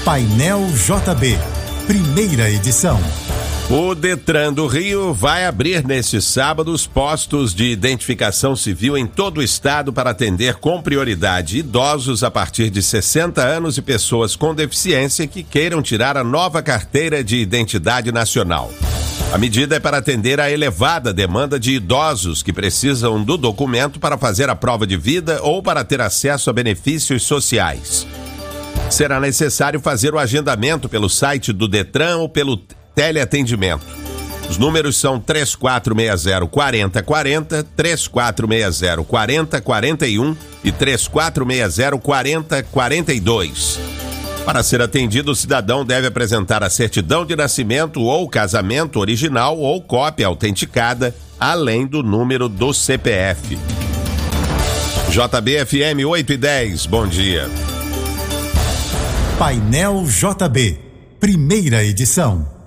Painel JB, primeira edição. O Detran do Rio vai abrir neste sábado os postos de identificação civil em todo o estado para atender com prioridade idosos a partir de 60 anos e pessoas com deficiência que queiram tirar a nova carteira de identidade nacional. A medida é para atender a elevada demanda de idosos que precisam do documento para fazer a prova de vida ou para ter acesso a benefícios sociais. Será necessário fazer o agendamento pelo site do Detran ou pelo teleatendimento. Os números são 3460-4040, 3460-4041 e 3460-4042. Para ser atendido, o cidadão deve apresentar a certidão de nascimento ou casamento original ou cópia autenticada, além do número do CPF. JB-FM 8 e 10, bom dia. Painel JB, primeira edição.